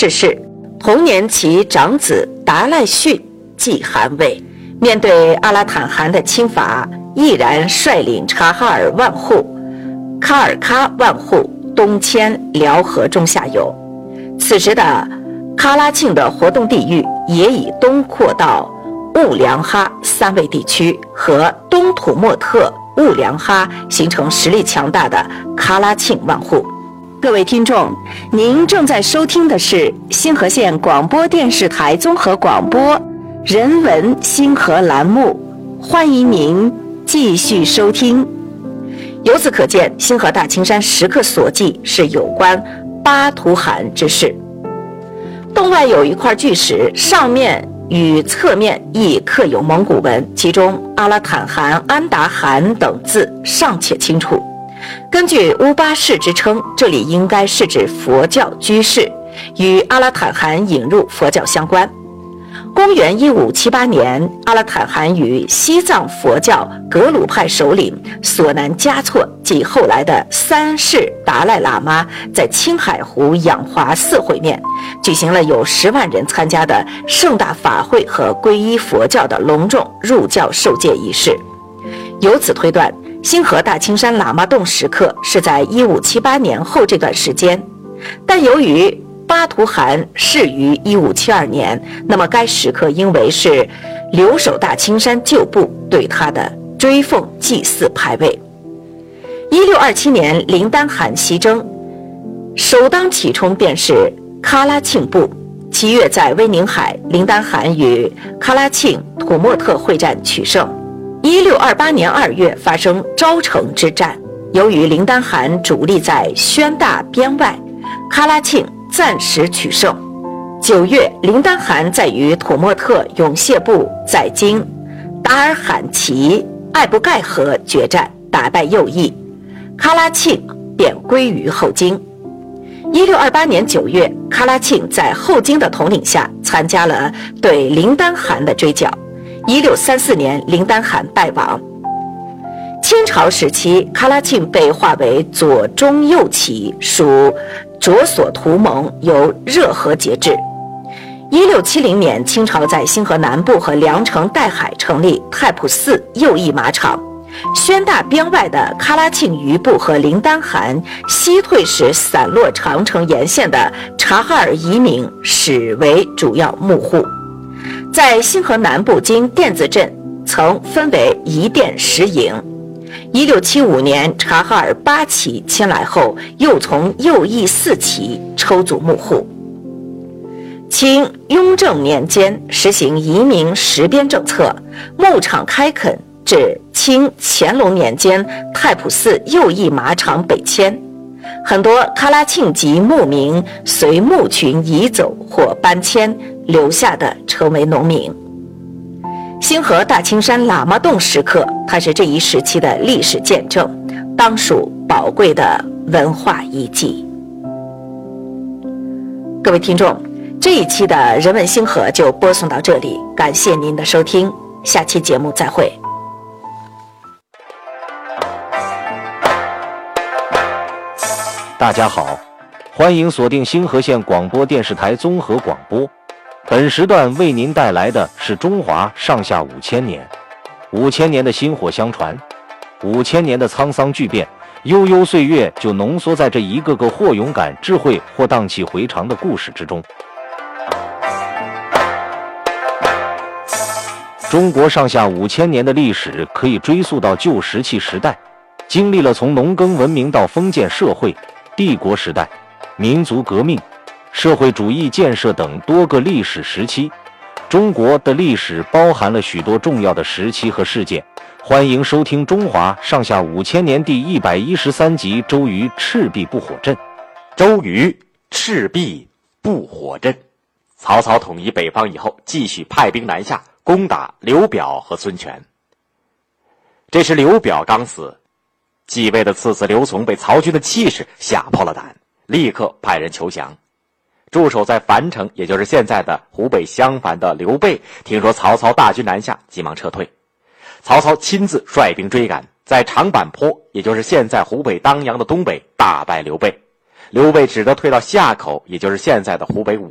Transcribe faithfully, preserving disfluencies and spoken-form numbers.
逝世，同年其长子达赖逊继汗位。面对阿拉坦汗的侵伐，毅然率领察哈尔万户、喀尔喀万户东迁辽河中下游。此时的喀拉沁的活动地域也已东扩到兀良哈三卫地区和东土默特、兀良哈，形成实力强大的喀拉沁万户。各位听众，您正在收听的是星河县广播电视台综合广播人文星河栏目，欢迎您继续收听。由此可见，星河大青山石刻所记是有关巴图汗之事。洞外有一块巨石，上面与侧面亦刻有蒙古文，其中阿拉坦汗、安达汗等字尚且清楚。根据乌巴氏之称，这里应该是指佛教居士，与阿拉坦汗引入佛教相关。公元一五七八年，阿拉坦汗与西藏佛教格鲁派首领索南嘉措及后来的三世达赖喇嘛在青海湖养华寺会面，举行了有十万人参加的盛大法会和皈依佛教的隆重入教受戒仪式。由此推断，星河大青山喇嘛洞石刻是在一五七八年后这段时间，但由于巴图汗逝于一五七二年，那么该石刻应为是留守大青山旧部对他的追奉祭祀牌位。一六二七年，林丹汗西征，首当其冲便是喀拉沁部。七月在威宁海，林丹汗与喀拉沁、土默特会战取胜。一六二八年二月发生昭城之战，由于林丹汗主力在宣大边外，喀拉沁暂时取胜。九月，林丹汗在与土默特永谢部在京达尔罕旗艾布盖河决战，打败右翼，喀拉沁便归于后金。一六二八年九月，喀拉沁在后金的统领下参加了对林丹汗的追剿。一六三四年，林丹汗败亡。清朝时期，喀拉沁被划为左中右旗，属卓索图盟，由热河节制。一六七零年，清朝在星河南部和凉城岱海成立太仆寺右翼马场。宣大边外的喀拉沁余部和林丹汗西退时散落长城沿线的察哈尔移民始为主要牧户。在星河南部经甸子镇曾分为一甸十营。一六七五年，察哈尔八旗迁来后，又从右翼四旗抽组牧户。清雍正年间实行移民实边政策，牧场开垦至清乾隆年间，太仆寺右翼马场北迁，很多喀拉沁籍牧民随牧群移走或搬迁，留下的成为农民。星河大青山喇嘛洞石刻，它是这一时期的历史见证，当属宝贵的文化遗迹。各位听众，这一期的人文星河就播送到这里，感谢您的收听，下期节目再会。 大家好，欢迎锁定星河县广播电视台综合广播。本时段为您带来的是中华上下五千年，五千年的薪火相传，五千年的沧桑巨变，悠悠岁月就浓缩在这一个个或勇敢、智慧或荡气回肠的故事之中。中国上下五千年的历史可以追溯到旧石器时代，经历了从农耕文明到封建社会、帝国时代、民族革命、社会主义建设等多个历史时期。中国的历史包含了许多重要的时期和事件。欢迎收听《中华上下五千年》第一百一十三集《周瑜赤壁不火阵》。 周瑜赤壁不火阵。曹操统一北方以后，继续派兵南下，攻打刘表和孙权。这时刘表刚死，继位的次子刘琮被曹军的气势吓破了胆，立刻派人求降。驻守在樊城，也就是现在的湖北襄樊的刘备，听说曹操大军南下，急忙撤退。曹操亲自率兵追赶，在长坂坡，也就是现在湖北当阳的东北，大败刘备。刘备只得退到夏口，也就是现在的湖北武